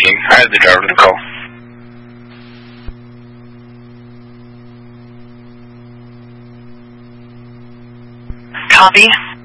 team. I have the driver to call. Copy.